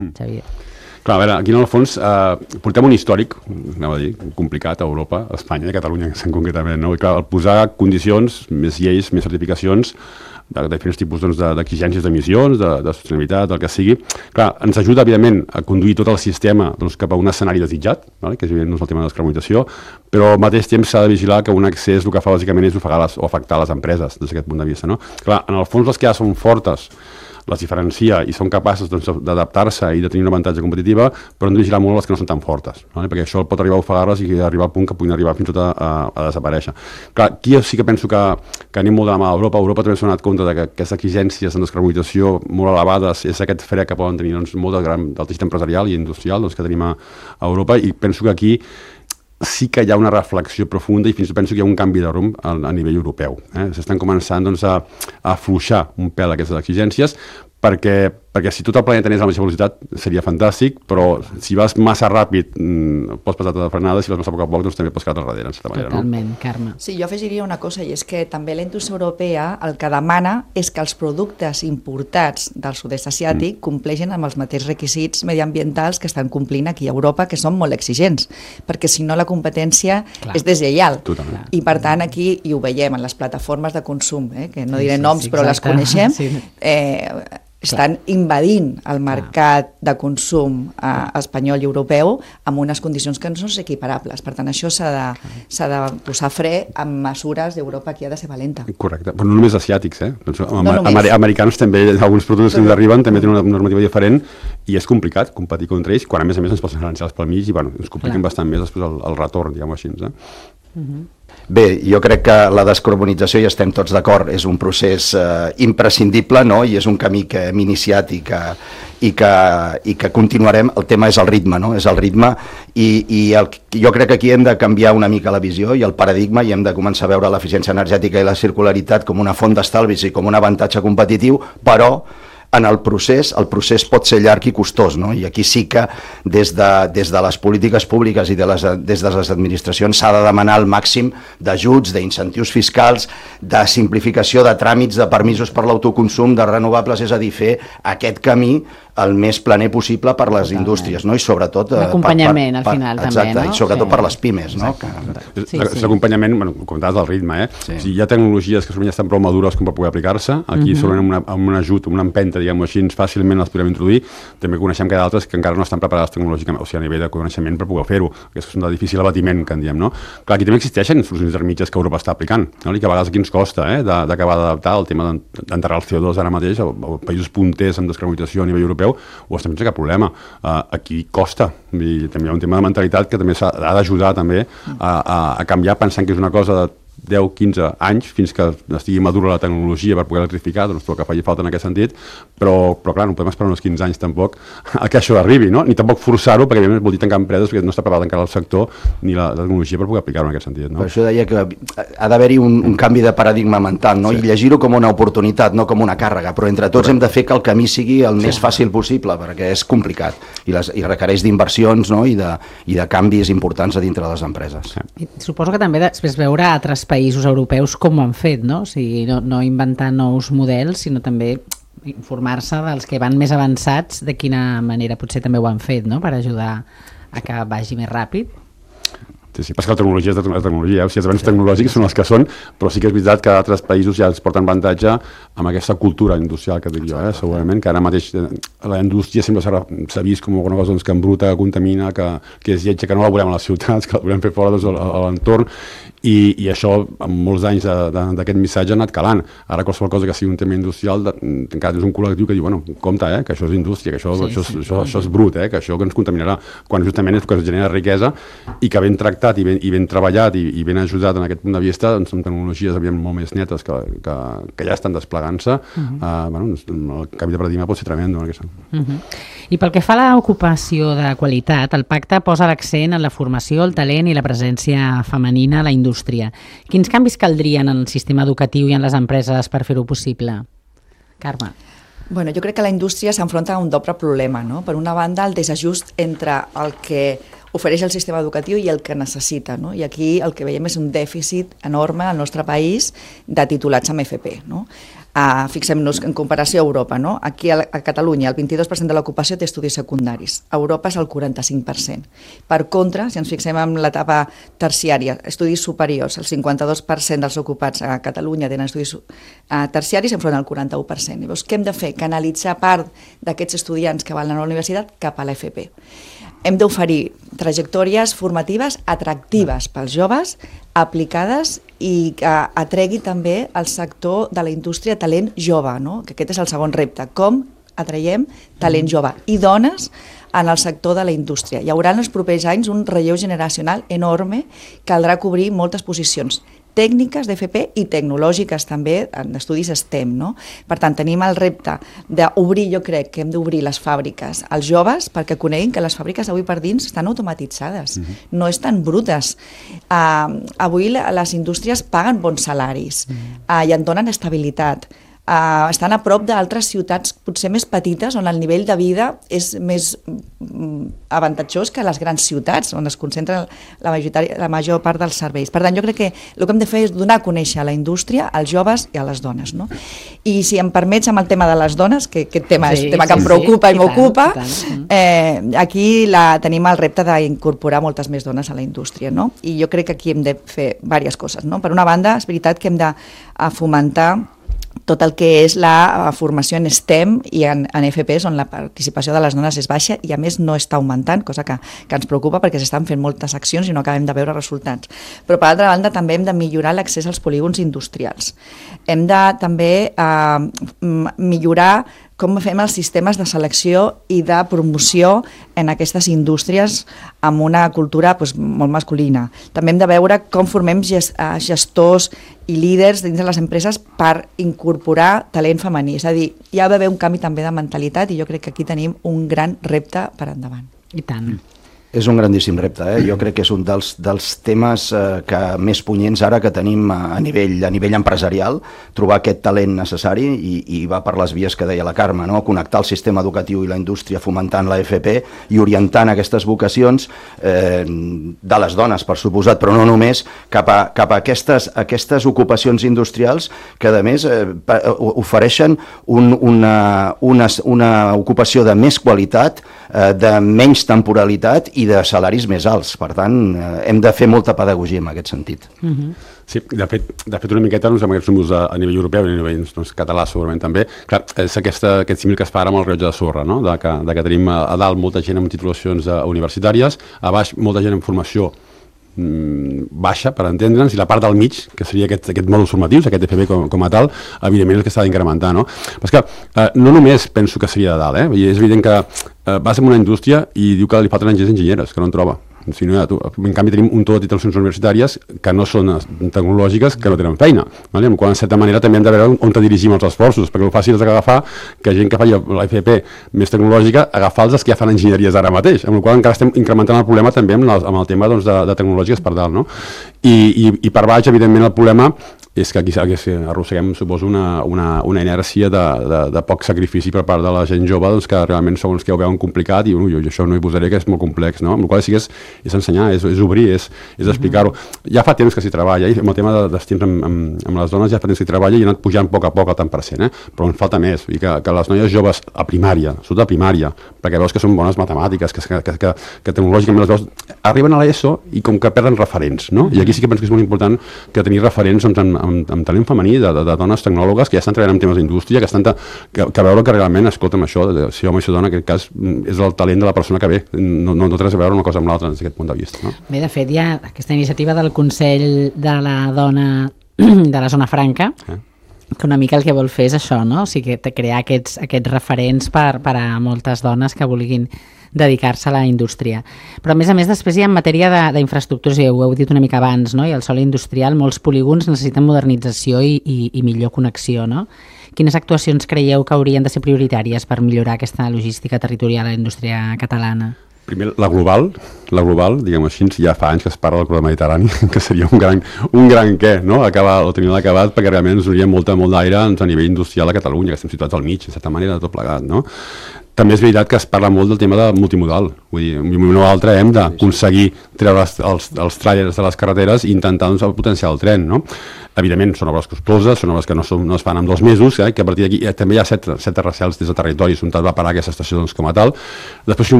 Xavier. Clar, a veure, aquí en el fons portem un històric, anava a dir, complicat a Europa, a Espanya i a Catalunya concretament, no? I clar, el posar condicions, més lleis, més certificacions, de diferents tipus d'exigències d'emissions, de sostenibilitat, del que sigui. Clar, ens ajuda, evidentment, a conduir tot el sistema cap a un escenari desitjat, vale? Que és evident el tema de la descarbonització, però al mateix temps s'ha de vigilar que un accés el que fa bàsicament és afectar les empreses des d'aquest punt de vista. No? Clar, en el fons les que ja són fortes les diferencia i són capaces d'adaptar-se i de tenir una avantatge competitiva, però hem de vigilar molt les que no són tan fortes, no? Perquè això pot arribar a ofegar-les i arribar al punt que puguin arribar fins i tot a desaparèixer. Clar, aquí sí que penso que anem molt de la mà d'Europa. Europa també s'ha donat compte que aquestes exigències en descarbonització molt elevades és aquest fre que poden tenir molt del teixit empresarial i industrial que tenim a Europa, i penso que aquí sí que hi ha una reflexió profunda i fins i tot penso que hi ha un canvi de rumb a nivell europeu. S'estan començant a afluixar un pèl aquestes exigències perquè si tot el planeta anés a la mateixa velocitat seria fantàstic, però si vas massa ràpid pots passar de frenada, si vas massa a poc doncs també pots quedar darrere, en certa manera. Totalment, Carme. Sí, jo afegiria una cosa, i és que també la indústria europea el que demana és que els productes importats del sud-est asiàtic compleixin amb els mateixos requisits mediambientals que estan complint aquí a Europa, que són molt exigents, perquè si no la competència és deslleial. Totalment. I per tant aquí, i ho veiem en les plataformes de consum, que no diré noms però les coneixem, estan invadint el mercat de consum espanyol i europeu amb unes condicions que no són equiparables. Per tant, això s'ha de posar fre amb mesures d'Europa que ha de ser valenta. Correcte, però no només asiàtics, americans també, alguns productes que ens arriben també tenen una normativa diferent i és complicat competir contra ells, quan a més posen aranzels pel mig i ens compliquen bastant més després el retorn, diguem-ho així. Bé, jo crec que la descarbonització, i estem tots d'acord, és un procés imprescindible, no? I és un camí que hem iniciat i que continuarem. El tema és el ritme, no? És el ritme jo crec que aquí hem de canviar una mica la visió i el paradigma, i hem de començar a veure l'eficiència energètica i la circularitat com una font d'estalvis i com un avantatge competitiu, però en el procés pot ser llarg i costós, no? I aquí sí que des de les polítiques públiques i des de les administracions s'ha de demanar el màxim d'ajuts, d'incentius fiscals, de simplificació de tràmits, de permisos per l'autoconsum, de renovables, és a dir, fer aquest camí el més planer possible per les indústries, no? I sobretot l'acompanyament al final també, no? I sobretot per les pimes, no? L'acompanyament, comentaves del ritme, hi ha tecnologies que ja estan prou madures com per poder aplicar-se, aquí segurament amb un ajut, una empenta, diguem-ho així, fàcilment les podrem introduir. També coneixem que hi ha d'altres que encara no estan preparades tecnològicament, o sigui, a nivell de coneixement per poder fer-ho, que són de difícil abatiment, que en diem, no? Clar, aquí també existeixen solucions intermitges que Europa està aplicant, no? I que a vegades aquí ens costa d'acabar d'adaptar el tema d'enterrar el CO2 ara mateix, a països punters amb descarbonització a nivell europeu, o estem sense cap problema. Aquí costa, i també hi ha un tema de mentalitat que també s'ha d'ajudar també a canviar, pensant que és una cosa de 10-15 anys fins que estigui madura la tecnologia per poder electrificar, doncs el que faci falta en aquest sentit, però clar, no podem esperar uns 15 anys tampoc a que això arribi, no? Ni tampoc forçar-ho, perquè evidentment vol dir tancar empreses perquè no està preparat encara el sector ni la tecnologia per poder aplicar-ho en aquest sentit, no? Per això deia que ha d'haver-hi un canvi de paradigma mental, no? I llegir-ho com una oportunitat, no com una càrrega, però entre tots hem de fer que el camí sigui el més fàcil possible, perquè és complicat i requereix d'inversions, no? I de canvis importants a dintre de les empreses. I suposo que també després veure altres països europeus com ho han fet, no? O sigui, no inventar nous models, sinó també informar-se dels que van més avançats, de quina manera potser també ho han fet, no? Per ajudar a que vagi més ràpid. Sí, perquè la tecnologia és la tecnologia, o sigui, els avenços tecnològics són els que són, però sí que és veritat que altres països ja ens porten avantatge amb aquesta cultura industrial que dic jo, segurament, que ara mateix la indústria sempre s'ha vist com una cosa que embruta, que contamina, que és lletja, que no la volem a les ciutats, que la volem fer fora a l'entorn, i això, amb molts anys d'aquest missatge ha anat calant. Ara qualsevol cosa que sigui un tema industrial, encara és un col·lectiu que diu, bueno, compte, que això és indústria, que això és brut, que això que ens contaminarà, quan justament és que es genera riquesa i que ben tractat i ben treballat i ben ajudat en aquest punt de vista, doncs amb tecnologies molt més netes que ja estan desplegant-se, el canvi de paradigma pot ser tremendo. I pel que fa a l'ocupació de qualitat, el pacte posa l'accent en la formació, el talent i la presència femenina a la indústria. Quins canvis caldrien en el sistema educatiu i en les empreses per fer-ho possible? Carme. Bueno, jo crec que la indústria s'enfronta a un doble problema, no? Per una banda, el desajust entre el que ofereix el sistema educatiu i el que necessita, no? I aquí el que veiem és un dèficit enorme al nostre país de titulats amb FP, no? Fixem-nos en comparació a Europa, no? Aquí a Catalunya el 22% de l'ocupació té estudis secundaris, a Europa és el 45%. Per contra, si ens fixem en l'etapa terciària, estudis superiors, el 52% dels ocupats a Catalunya tenen estudis terciaris enfront al 41%. Llavors, què hem de fer? Canalitzar part d'aquests estudiants que van a la universitat cap a l'FP. Hem d'oferir trajectòries formatives atractives pels joves, aplicades i que atregui també el sector de la indústria talent jove, no? Que aquest és el segon repte, com atraiem talent jove i dones en el sector de la indústria. Hi haurà en els propers anys un relleu generacional enorme, caldrà cobrir moltes posicions tècniques d'FP i tecnològiques també, en estudis STEM, no? Per tant, tenim el repte d'obrir, jo crec que hem d'obrir les fàbriques als joves perquè coneguin que les fàbriques avui per dins estan automatitzades, no estan brutes. Avui les indústries paguen bons salaris i en donen estabilitat. Estan a prop d'altres ciutats potser més petites on el nivell de vida és més avantatjós que les grans ciutats on es concentren la major part dels serveis. Per tant, jo crec que el que hem de fer és donar a conèixer a la indústria, als joves i a les dones, no? I si em permets amb el tema de les dones, que aquest tema és un tema que em preocupa i m'ocupa, aquí tenim el repte d'incorporar moltes més dones a la indústria, no? I jo crec que aquí hem de fer diverses coses, no? Per una banda, és veritat que hem de fomentar tot el que és la formació en STEM i en FPs on la participació de les dones és baixa i a més no està augmentant, cosa que ens preocupa perquè s'estan fent moltes accions i no acabem de veure resultats. Però per altra banda també hem de millorar l'accés als polígons industrials. Hem de també millorar com fem els sistemes de selecció i de promoció en aquestes indústries amb una cultura molt masculina. També hem de veure com formem gestors i líders dins de les empreses per incorporar talent femení. És a dir, hi ha d'haver un canvi també de mentalitat i jo crec que aquí tenim un gran repte per endavant. I tant. És un grandíssim repte, Jo crec que és un dels temes que més punyents ara que tenim a nivell empresarial, trobar aquest talent necessari i va per les vies que deia la Carme, no? Connectar el sistema educatiu i la indústria fomentant la FP i orientant aquestes vocacions de les dones, per suposat, però no només, cap a aquestes ocupacions industrials que, a més, ofereixen una ocupació de més qualitat, de menys temporalitat i de salaris més alts. Per tant, hem de fer molta pedagogia en aquest sentit. Sí, de fet una miqueta amb aquests números a nivell europeu i a nivell català segurament també. Clar, és aquest símil que es fa ara amb el rellotge de sorra, no? Que tenim a dalt molta gent amb titulacions universitàries, a baix molta gent amb formació baixa, per entendre'ns, i la part del mig, que seria aquest mòduls formatius, aquest FP com a tal, evidentment és el que s'ha d'incrementar, no? Però és que no només penso que seria de dalt, i és evident que vas en una indústria i diu que li falten enginyers que no en troba. En canvi tenim un tot de titulacions universitàries que no són tecnològiques, que no tenen feina, en qual en certa manera també hem de veure on dirigim els esforços, perquè el fàcil és agafar que gent que fa l'FP més tecnològica agafar els que ja fan enginyeries ara mateix, amb la qual encara estem incrementant el problema també amb el tema de tecnològiques per dalt, no? I per baix, evidentment, el problema és que aquí arrosseguem, suposo, una inèrcia de poc sacrifici per part de la gent jove, doncs que realment són els que ho veuen complicat i jo això no hi posaré, que és molt complex, no? Amb la qual cosa és ensenyar, és obrir, és explicar-ho. Ja fa temps que s'hi treballa, i amb el tema d'estims amb les dones ja fa temps que s'hi treballa i ha anat pujant a poc el tant per cent, però en falta més, i que les noies joves a primària, sobretot a primària, perquè veus que són bones matemàtiques, que tecnològicament les veus, arriben a l'ESO i com que perden referents, no? I aquí sí que penso que és molt important que tenir referents amb talent femení, de dones tecnòlogues que ja estan treballant en temes d'indústria, que veure que realment, escolta'm, això, si home i si dona, en aquest cas, és el talent de la persona que ve, no té res a veure una cosa amb l'altra des d'aquest punt de vista. No? Bé, de fet, hi ha aquesta iniciativa del Consell de la Dona de la Zona Franca, que una mica el que vol fer és això, no? O sigui, crear aquests referents per a moltes dones que vulguin dedicar-se a la indústria. Però a més, després hi ha en matèria d'infraestructures, i ho heu dit una mica abans, no? I el sòl industrial, molts polígons necessiten modernització i millor connexió, no? Quines actuacions creieu que haurien de ser prioritàries per millorar aquesta logística territorial a la indústria catalana? Primer, la global, diguem així, ja fa anys que es parla del corredor mediterrani, que seria un gran què, no? Tenir l'acabat, perquè realment ens donaria molt d'aire a nivell industrial a Catalunya, que estem situats al mig, de certa manera, de tot plegat, no? també és veritat que es parla molt del tema de multimodal. Vull dir, un moment o altre hem d'aconseguir treure els tràilers de les carreteres i intentar potenciar el tren, no? Evidentment, són obres costoses, són obres que no es fan en 2 mesos, que a partir d'aquí també hi ha 7 recels des de territoris on va parar aquesta estació com a tal. Després,